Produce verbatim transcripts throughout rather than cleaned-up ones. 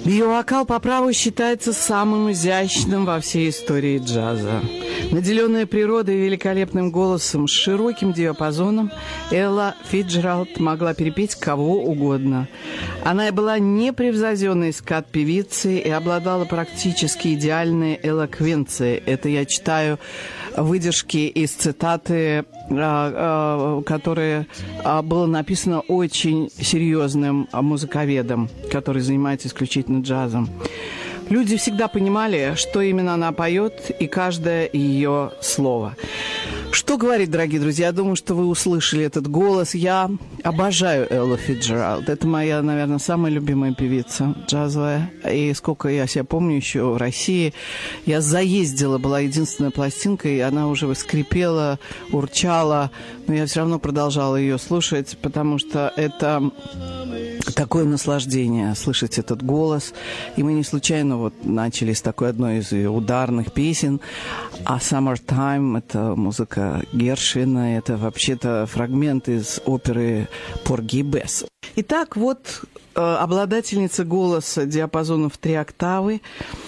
Ее вокал по праву считается самым изящным во всей истории джаза. Наделенная природой и великолепным голосом с широким диапазоном, Элла Фицджеральд могла перепеть кого угодно. Она и была непревзойденной скат-певицей и обладала практически идеальной элоквенцией. Это я читаю выдержки из цитаты, которое было написано очень серьезным музыковедом, который занимается исключительно джазом. Люди всегда понимали, что именно она поет, и каждое ее слово. Что говорить, дорогие друзья? Я думаю, что вы услышали этот голос. Я обожаю Эллу Фицджеральд. Это моя, наверное, самая любимая певица джазовая. И сколько я себя помню еще в России, я заездила, была единственная пластинка, и она уже скрипела, урчала. Но я все равно продолжала ее слушать, потому что это такое наслаждение слышать этот голос. И мы не случайно вот начали с такой одной из ее ударных песен. А «Summertime» — это музыка Гершвина, это вообще-то фрагмент из оперы «Порги и Бесс». Итак, вот э, обладательница голоса диапазона в три октавы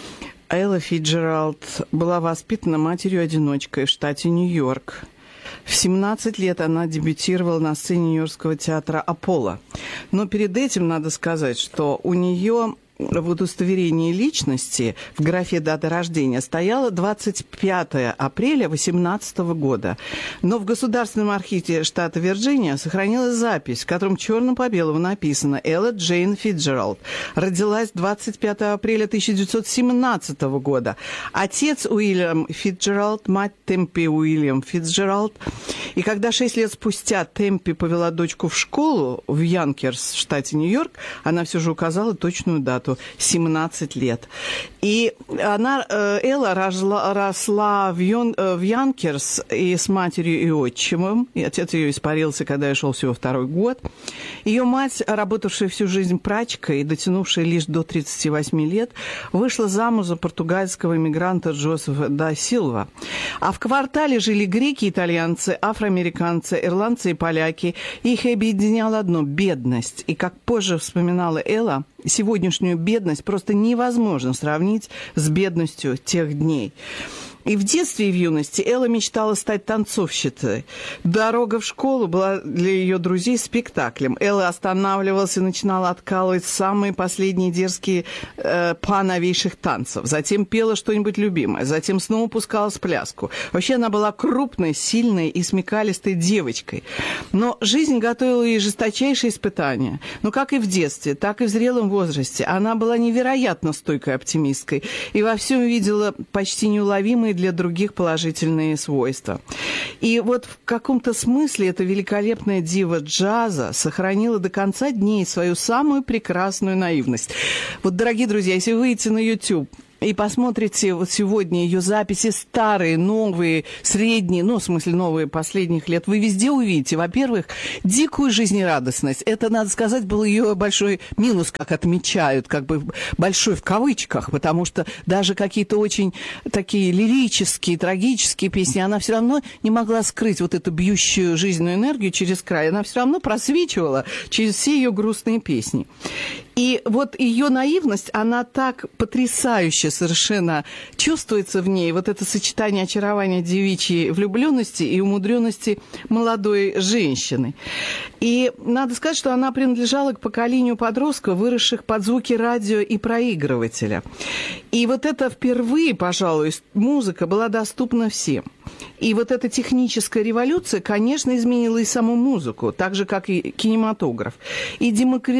Элла Фицджеральд была воспитана матерью-одиночкой в штате Нью-Йорк. В семнадцать лет она дебютировала на сцене Нью-Йоркского театра «Аполло». Но перед этим надо сказать, что у нее в удостоверении личности в графе «Дата рождения» стояло двадцать пятое апреля восемнадцатого года. Но в Государственном архиве штата Вирджиния сохранилась запись, в котором черным по белому написано «Элла Джейн Фицджеральд. Родилась двадцать пятого апреля тысяча девятьсот семнадцатого года. Отец Уильям Фицджеральд, мать Темпи Уильям Фицджеральд». И когда шесть лет спустя Темпи повела дочку в школу в Янкерс в штате Нью-Йорк, она все же указала точную дату – семнадцать лет. И она, Элла росла, росла в, Йон, в Янкерс и с матерью и отчимом. И отец ее испарился, когда ей шел всего второй год. Ее мать, работавшая всю жизнь прачкой и дотянувшая лишь до тридцати восьми лет, вышла замуж за португальского иммигранта Джозефа да Силва. А в квартале жили греки, итальянцы, афроамериканцы, ирландцы и поляки. Их объединяло одно – бедность. И, как позже вспоминала Элла, сегодняшнюю бедность просто невозможно сравнить с бедностью тех дней. И в детстве и в юности Элла мечтала стать танцовщицей. Дорога в школу была для ее друзей спектаклем. Элла останавливалась и начинала откалывать самые последние дерзкие э, па новейших танцев. Затем пела что-нибудь любимое. Затем снова пускалась в пляску. Вообще она была крупной, сильной и смекалистой девочкой. Но жизнь готовила ей жесточайшие испытания. Но как и в детстве, так и в зрелом возрасте. Она была невероятно стойкой оптимисткой и во всем видела почти неуловимые для других положительные свойства. И вот в каком-то смысле эта великолепная дива джаза сохранила до конца дней свою самую прекрасную наивность. Вот, дорогие друзья, если вы выйдете на YouTube и посмотрите вот сегодня ее записи старые, новые, средние, ну, в смысле, новые последних лет, вы везде увидите, во-первых, дикую жизнерадостность. Это, надо сказать, был ее большой минус, как отмечают, как бы большой в кавычках, потому что даже какие-то очень такие лирические, трагические песни, она все равно не могла скрыть вот эту бьющую жизненную энергию через край. Она все равно просвечивала через все ее грустные песни. И вот ее наивность, она так потрясающе совершенно чувствуется в ней, вот это сочетание очарования девичьей влюбленности и умудренности молодой женщины. И надо сказать, что она принадлежала к поколению подростков, выросших под звуки радио и проигрывателя. И вот это впервые, пожалуй, музыка была доступна всем. И вот эта техническая революция, конечно, изменила и саму музыку, так же, как и кинематограф. И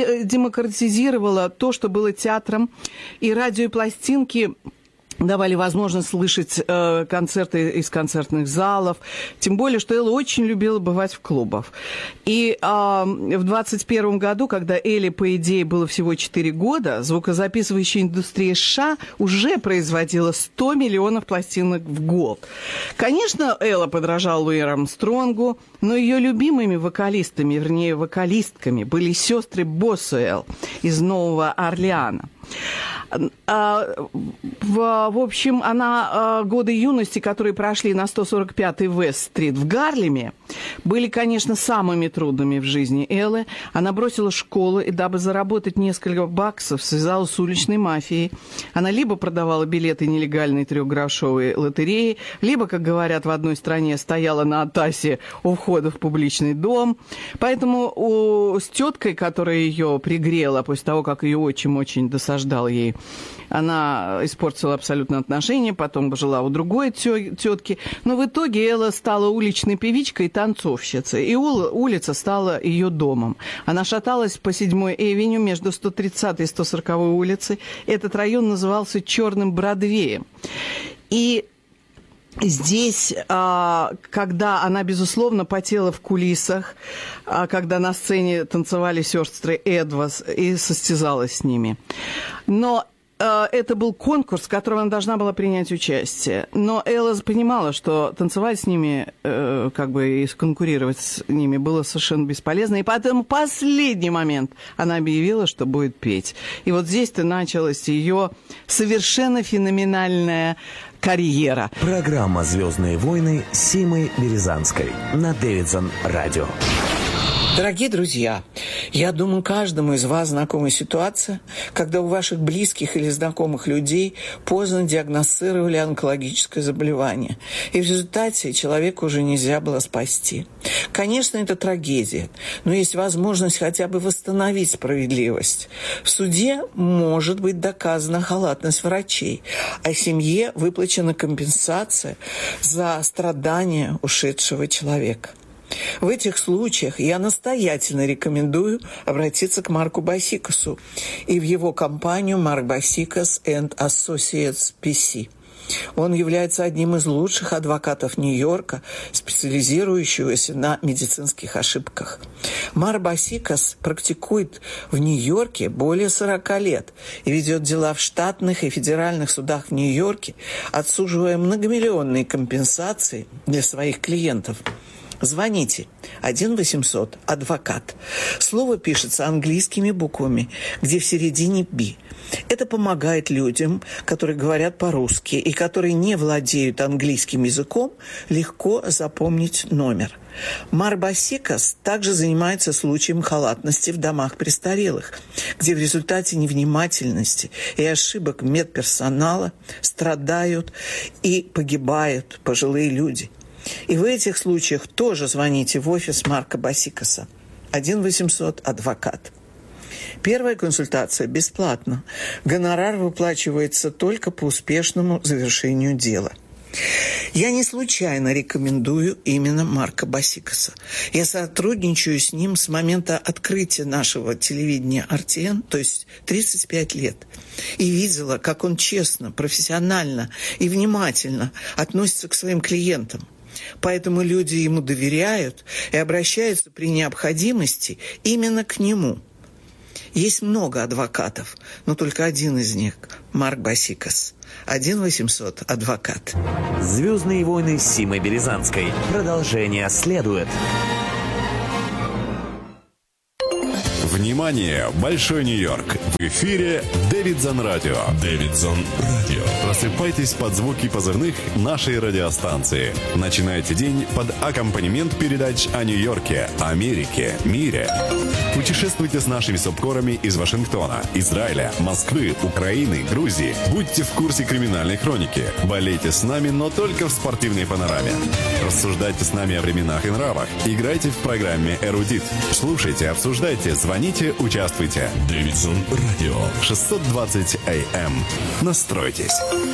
демократизировала то, что было театром, и радио и пластинки давали возможность слышать э, концерты из концертных залов. Тем более, что Элла очень любила бывать в клубах. И э, в двадцать первом году, когда Элле, по идее, было всего четыре года, звукозаписывающая индустрия США уже производила сто миллионов пластинок в год. Конечно, Элла подражала Луи Армстронгу, но ее любимыми вокалистами, вернее, вокалистками были сестры Боссуэлл из Нового Орлеана. В, в общем, она годы юности, которые прошли на сто сорок пятой Вест-стрит в Гарлеме, были, конечно, самыми трудными в жизни Эллы. Она бросила школу и, дабы заработать несколько баксов, связалась с уличной мафией. Она либо продавала билеты нелегальной трехгрошовой лотереи, либо, как говорят в одной стране, стояла на атасе у входа в публичный дом. Поэтому у, с теткой, которая ее пригрела после того, как ее отчим очень досаждал ей, она испортила абсолютно отношения, потом жила у другой тетки. Но в итоге Элла стала уличной певичкой и танцовщицей, и улица стала ее домом. Она шаталась по седьмой Эвеню между сто тридцатой и сто сороковой улицей. Этот район назывался Черным Бродвеем. И здесь, когда она, безусловно, потела в кулисах, когда на сцене танцевали сестры Эдвас и состязалась с ними. Но это был конкурс, в котором она должна была принять участие. Но Элла понимала, что танцевать с ними, как бы и конкурировать с ними было совершенно бесполезно. И поэтому в последний момент она объявила, что будет петь. И вот здесь-то началась ее совершенно феноменальная карьера. Программа «Звездные войны» с Симой Березанской на Дэвидсон Радио. Дорогие друзья, я думаю, каждому из вас знакома ситуация, когда у ваших близких или знакомых людей поздно диагностировали онкологическое заболевание, и в результате человека уже нельзя было спасти. Конечно, это трагедия, но есть возможность хотя бы восстановить справедливость. В суде может быть доказана халатность врачей, а семье выплачена компенсация за страдания ушедшего человека. В этих случаях я настоятельно рекомендую обратиться к Марку Басикасу и в его компанию Mark Basikas and Associates пи си. Он является одним из лучших адвокатов Нью-Йорка, специализирующегося на медицинских ошибках. Марк Басикас практикует в Нью-Йорке более сорока лет и ведет дела в штатных и федеральных судах в Нью-Йорке, отсуживая многомиллионные компенсации для своих клиентов. Звоните один восемьсот адвокат. Слово пишется английскими буквами, где в середине «би». Это помогает людям, которые говорят по-русски и которые не владеют английским языком, легко запомнить номер. Марк Басикас также занимается случаем халатности в домах престарелых, где в результате невнимательности и ошибок медперсонала страдают и погибают пожилые люди. И в этих случаях тоже звоните в офис Марка Басикаса. один восемьсот адвокат. Первая консультация бесплатна. Гонорар выплачивается только по успешному завершению дела. Я не случайно рекомендую именно Марка Басикаса. Я сотрудничаю с ним с момента открытия нашего телевидения ар ти эн, то есть тридцать пять лет. И видела, как он честно, профессионально и внимательно относится к своим клиентам. Поэтому люди ему доверяют и обращаются при необходимости именно к нему. Есть много адвокатов, но только один из них – Марк Басикас. один восемьсот адвокат. «Звездные войны» с Симой Березанской. Продолжение следует. Внимание! Большой Нью-Йорк! В эфире Дэвидсон Радио. Дэвидсон Радио. Просыпайтесь под звуки позывных нашей радиостанции. Начинайте день под аккомпанемент передач о Нью-Йорке, Америке, мире. Путешествуйте с нашими субкорами из Вашингтона, Израиля, Москвы, Украины, Грузии. Будьте в курсе криминальной хроники. Болейте с нами, но только в спортивной панораме. Рассуждайте с нами о временах и нравах. Играйте в программе «Эрудит». Слушайте, обсуждайте, звоните, участвуйте. Дэвидсон Радио. шестьсот двадцать эй эм. Настройтесь.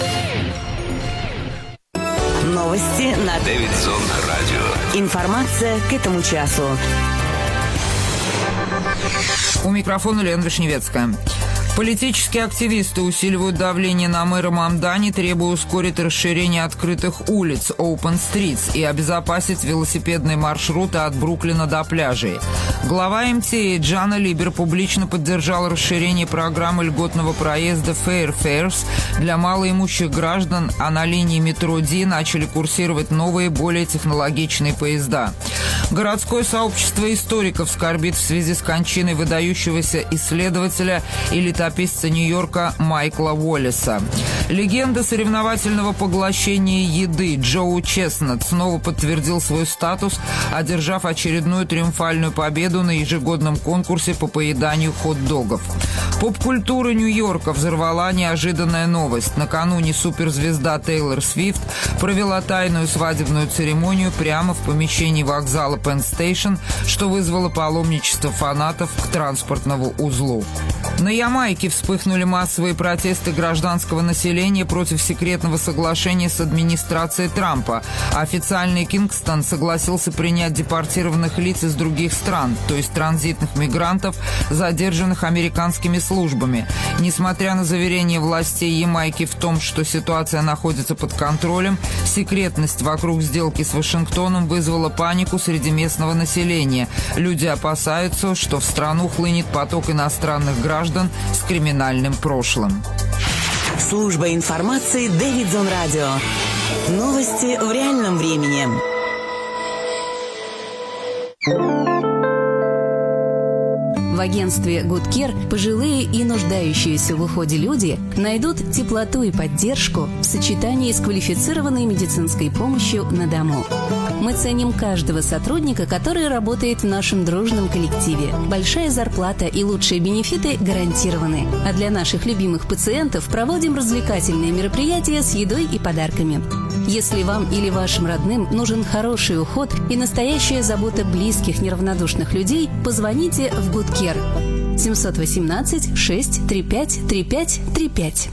Новости на Дэвидсон Радио. Информация к этому часу. У микрофона Лена Вишневецкая. Политические активисты усиливают давление на мэра Мамдани, требуя ускорить расширение открытых улиц Open Streets и обезопасить велосипедные маршруты от Бруклина до пляжей. Глава эм ти эй Джана Либер публично поддержал расширение программы льготного проезда Fair Fares для малоимущих граждан, а на линии метро Ди начали курсировать новые, более технологичные поезда. Городское сообщество историков скорбит в связи с кончиной выдающегося исследователя элитарного летописца Нью-Йорка Майкла Уоллеса. Легенда соревновательного поглощения еды Джоу Честнат снова подтвердил свой статус, одержав очередную триумфальную победу на ежегодном конкурсе по поеданию хот-догов. Поп-культура Нью-Йорка взорвала неожиданная новость. Накануне суперзвезда Тейлор Свифт провела тайную свадебную церемонию прямо в помещении вокзала Пенн Стейшн, что вызвало паломничество фанатов к транспортному узлу. На Ямайке вспыхнули массовые протесты гражданского населения против секретного соглашения с администрацией Трампа. Официальный Кингстон согласился принять депортированных лиц из других стран, то есть транзитных мигрантов, задержанных американскими службами. Несмотря на заверения властей Ямайки в том, что ситуация находится под контролем, секретность вокруг сделки с Вашингтоном вызвала панику среди местного населения. Люди опасаются, что в страну хлынет поток иностранных граждан с криминальным прошлым. Служба информации Дэвидсон Радио. Новости в реальном времени. В агентстве Good Care пожилые и нуждающиеся в уходе люди найдут теплоту и поддержку в сочетании с квалифицированной медицинской помощью на дому. Мы ценим каждого сотрудника, который работает в нашем дружном коллективе. Большая зарплата и лучшие бенефиты гарантированы. А для наших любимых пациентов проводим развлекательные мероприятия с едой и подарками. Если вам или вашим родным нужен хороший уход и настоящая забота близких неравнодушных людей, позвоните в Good Care. семь один восемь шесть три пять три пять три пять.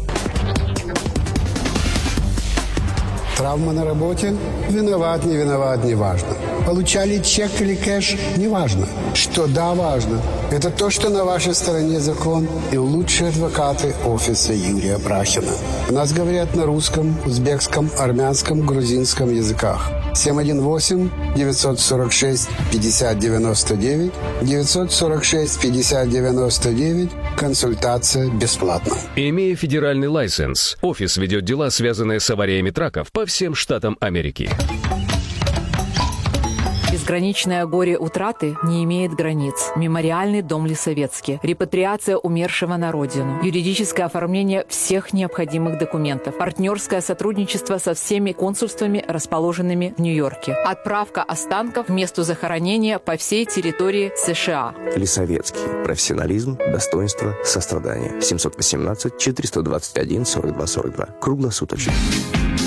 Травма на работе? Виноват, не виноват, не важно. Получали чек или кэш? Не важно. Что да, важно. Это то, что на вашей стороне закон и лучшие адвокаты офиса Юрия Брахина. У нас говорят на русском, узбекском, армянском, грузинском языках. семь один восемь девятьсот сорок шесть пятьдесят девяносто девять девятьсот сорок шесть пятьдесят девяносто девять. Консультация бесплатна. Имея федеральный лайсенс, офис ведет дела, связанные с авариями траков по всем штатам Америки. Безграничное горе утраты не имеет границ. Мемориальный дом Лисовецкий. Репатриация умершего на родину. Юридическое оформление всех необходимых документов. Партнерское сотрудничество со всеми консульствами, расположенными в Нью-Йорке. Отправка останков к месту захоронения по всей территории США. Лисовецкий. Профессионализм, достоинство, сострадание. семь один восемь четыреста двадцать один сорок два сорок два. Круглосуточно.